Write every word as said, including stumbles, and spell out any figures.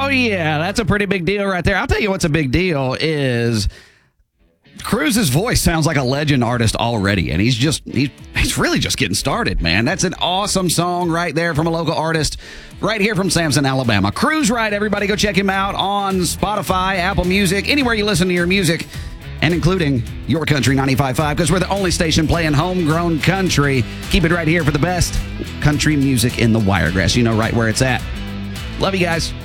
Oh, yeah, that's a pretty big deal right there. I'll tell you what's a big deal is Cruz's voice sounds like a legend artist already, and he's just he, he's really just getting started, man. That's an awesome song right there from a local artist right here from Samson, Alabama. Cruz Ride, everybody go check him out on Spotify, Apple Music, anywhere you listen to your music, and including Your Country ninety-five point five, because we're the only station playing homegrown country. Keep it right here for the best country music in the Wiregrass. You know right where it's at. Love you guys.